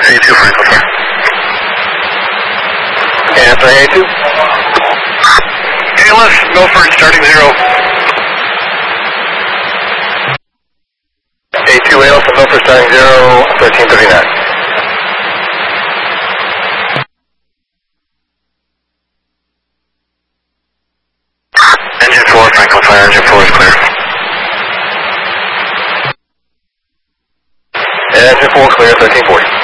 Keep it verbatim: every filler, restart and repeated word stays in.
A two Franklin Fire. Answer A two. A L S, Milford, starting zero. A two A L S, Milford, starting zero, thirteen thirty-nine. Engine four, Franklin Fire, engine four is clear. Engine four clear, thirteen forty.